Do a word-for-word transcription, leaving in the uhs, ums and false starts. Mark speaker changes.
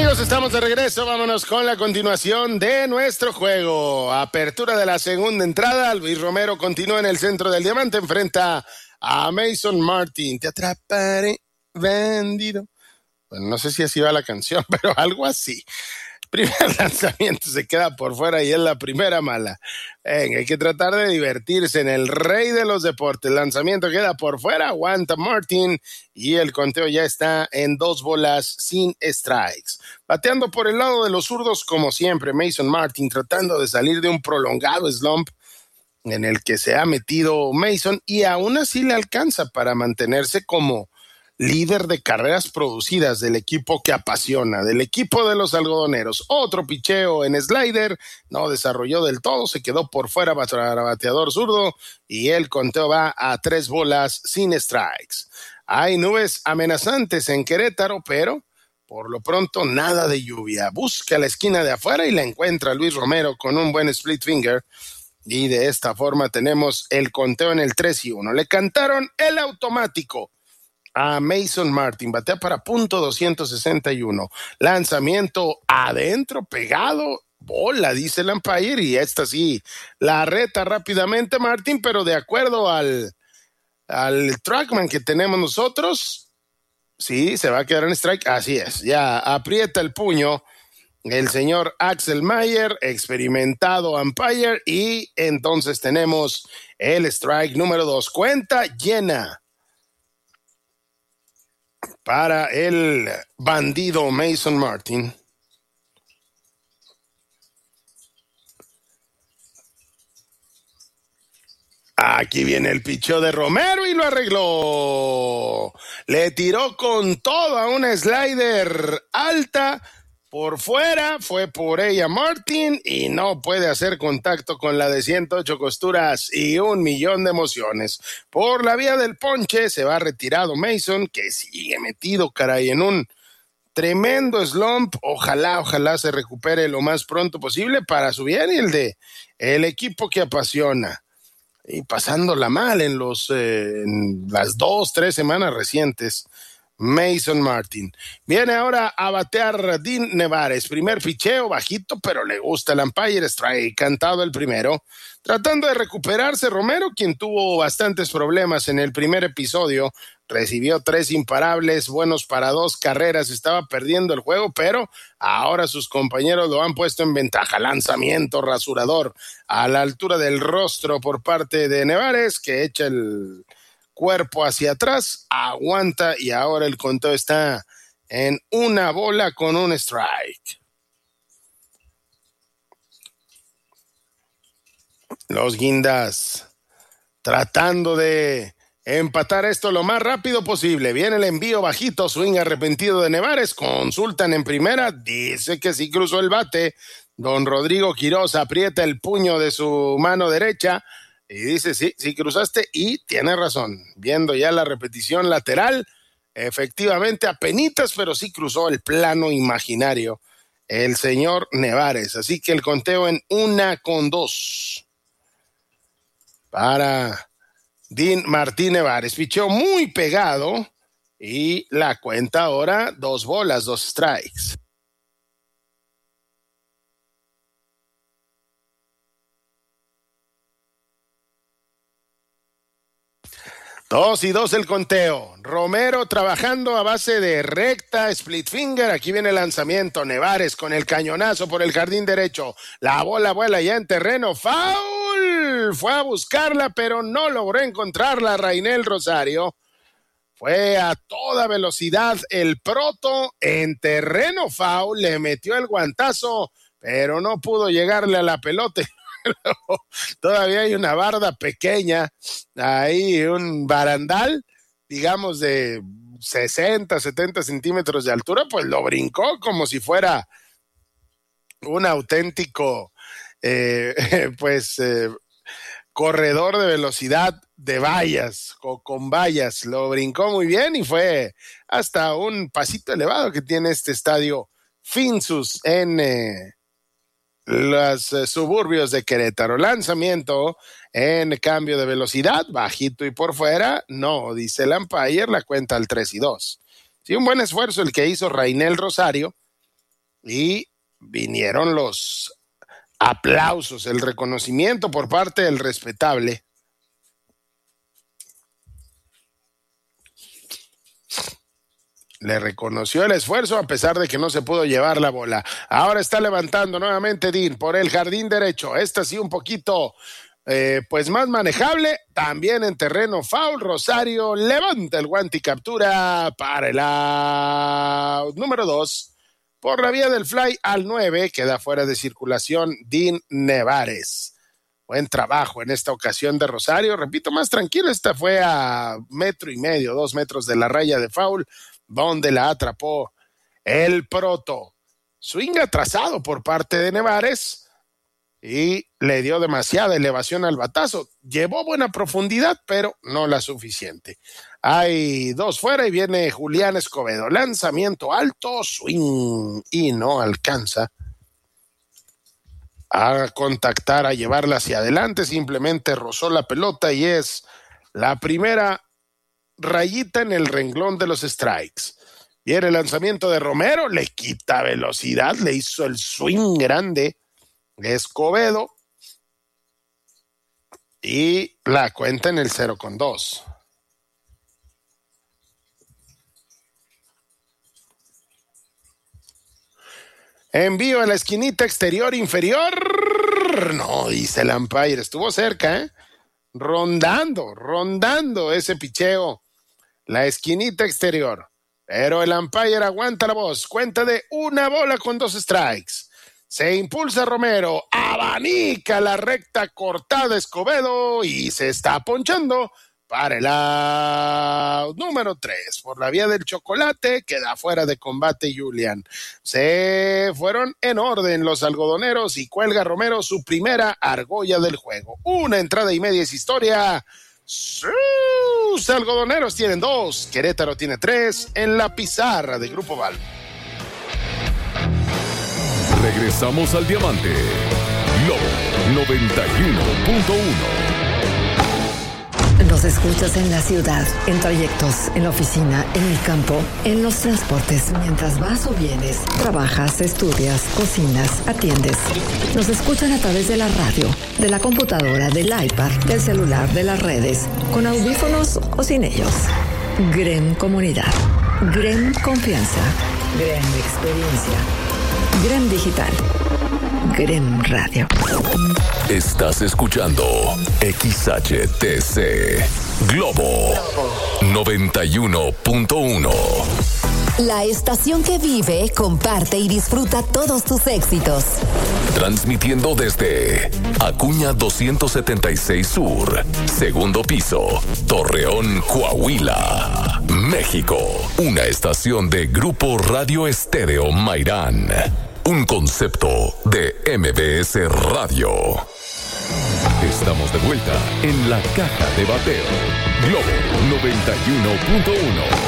Speaker 1: Amigos, estamos de regreso. Vámonos con la continuación de nuestro juego. Apertura de la segunda entrada. Luis Romero continúa en el centro del diamante. Enfrenta a Mason Martin. Te atraparé, bandido. Bueno, no sé si así va la canción, pero algo así. Primer lanzamiento se queda por fuera y es la primera mala. Venga, hay que tratar de divertirse en el rey de los deportes. El lanzamiento queda por fuera, aguanta Martin y el conteo ya está en dos bolas sin strikes. Bateando por el lado de los zurdos como siempre, Mason Martin tratando de salir de un prolongado slump en el que se ha metido Mason y aún así le alcanza para mantenerse como líder de carreras producidas del equipo que apasiona, del equipo de los algodoneros. Otro picheo en slider, no desarrolló del todo, se quedó por fuera para bateador zurdo y el conteo va a tres bolas sin strikes. Hay nubes amenazantes en Querétaro, pero por lo pronto nada de lluvia. Busca la esquina de afuera y la encuentra Luis Romero con un buen split finger. Y de esta forma tenemos el conteo en el tres y uno. Le cantaron el automático a Mason Martin, batea para punto doscientos sesenta y uno, lanzamiento adentro, pegado, bola, dice el umpire, y esta sí, la reta rápidamente Martin, pero de acuerdo al, al trackman que tenemos nosotros, sí, se va a quedar en strike, así es, ya aprieta el puño el señor Axel Mayer, experimentado umpire, y entonces tenemos el strike número dos, cuenta llena para el bandido Mason Martin. Aquí viene el picheo de Romero y lo arregló. Le tiró con todo a una slider alta por fuera, fue por ella Martin y no puede hacer contacto con la de ciento ocho costuras y un millón de emociones. Por la vía del ponche se va retirado Mason, que sigue metido, caray, en un tremendo slump. Ojalá, ojalá se recupere lo más pronto posible para su bien y el de el equipo que apasiona. Y pasándola mal en los eh, en las dos, tres semanas recientes. Mason Martin. Viene ahora a batear Dean Nevares. Primer picheo, bajito, pero le gusta el umpire, strike, cantado el primero. Tratando de recuperarse Romero, quien tuvo bastantes problemas en el primer episodio. Recibió tres imparables, buenos para dos carreras, estaba perdiendo el juego, pero ahora sus compañeros lo han puesto en ventaja. Lanzamiento rasurador a la altura del rostro por parte de Nevares, que echa el cuerpo hacia atrás, aguanta y ahora el conteo está en una bola con un strike. Los Guindas tratando de empatar esto lo más rápido posible. Viene el envío bajito, swing arrepentido de Nevares, consultan en primera, dice que sí cruzó el bate. Don Rodrigo Quiroz aprieta el puño de su mano derecha y dice, sí, sí cruzaste, y tiene razón. Viendo ya la repetición lateral, efectivamente apenitas, pero sí cruzó el plano imaginario el señor Nevares. Así que el conteo en una con dos para Dean Martín Nevares. Pichó muy pegado y la cuenta ahora dos bolas, dos strikes. Dos y dos el conteo. Romero trabajando a base de recta, split finger. Aquí viene el lanzamiento. Nevares con el cañonazo por el jardín derecho. La bola vuela ya en terreno. ¡Foul! Fue a buscarla, pero no logró encontrarla Rainel Rosario. Fue a toda velocidad el proto en terreno foul. Le metió el guantazo, pero no pudo llegarle a la pelota. Todavía hay una barda pequeña, ahí un barandal, digamos de sesenta, setenta centímetros de altura, pues lo brincó como si fuera un auténtico, eh, pues, eh, corredor de velocidad de vallas o con vallas. Lo brincó muy bien y fue hasta un pasito elevado que tiene este estadio Finsus en Eh, los eh, suburbios de Querétaro. Lanzamiento en cambio de velocidad, bajito y por fuera, no, dice el umpire, la cuenta al tres y dos. Sí, un buen esfuerzo el que hizo Rainel Rosario, y vinieron los aplausos, el reconocimiento por parte del respetable. Le reconoció el esfuerzo a pesar de que no se pudo llevar la bola. Ahora está levantando nuevamente Dean por el jardín derecho. Esta sí un poquito eh, pues más manejable. También en terreno foul. Rosario levanta el guante y captura para el out número dos. Por la vía del fly al nueve. Queda fuera de circulación Dean Nevares. Buen trabajo en esta ocasión de Rosario. Repito, más tranquilo. Esta fue a metro y medio, dos metros de la raya de foul, donde la atrapó el Proto. Swing atrasado por parte de Nevares y le dio demasiada elevación al batazo. Llevó buena profundidad, pero no la suficiente. Hay dos fuera y viene Julián Escobedo. Lanzamiento alto, swing, y no alcanza a contactar, a llevarla hacia adelante. Simplemente rozó la pelota y es la primera rayita en el renglón de los strikes. Viene el lanzamiento de Romero, le quita velocidad, le hizo el swing grande Escobedo y la cuenta en el cero con dos. Envío a la esquinita exterior inferior. No, dice el umpire, estuvo cerca, ¿eh? Rondando, rondando ese picheo. La esquinita exterior. Pero el umpire aguanta la voz. Cuenta de una bola con dos strikes. Se impulsa Romero. Abanica la recta cortada Escobedo. Y se está ponchando para el out número tres. Por la vía del chocolate. Queda fuera de combate Julián. Se fueron en orden los algodoneros. Y cuelga Romero su primera argolla del juego. Una entrada y media es historia. Sus algodoneros tienen dos, Querétaro tiene tres en la pizarra de Grupo Val.
Speaker 2: Regresamos al Diamante. Lobo noventa y uno punto uno.
Speaker 3: Nos escuchas en la ciudad, en trayectos, en la oficina, en el campo, en los transportes, mientras vas o vienes, trabajas, estudias, cocinas, atiendes. Nos escuchan a través de la radio, de la computadora, del iPad, del celular, de las redes, con audífonos o sin ellos. Grem Comunidad, Grem Confianza, Grem Experiencia, Grem Digital, Grem Radio.
Speaker 2: Estás escuchando X H T C Globo noventa y uno punto uno.
Speaker 4: La estación que vive, comparte y disfruta todos tus éxitos.
Speaker 2: Transmitiendo desde Acuña doscientos setenta y seis Sur, segundo piso, Torreón, Coahuila, México. Una estación de Grupo Radio Estéreo Mairán. Un concepto de M B S Radio. Estamos de vuelta en la caja de bateo. Globo noventa y uno punto uno.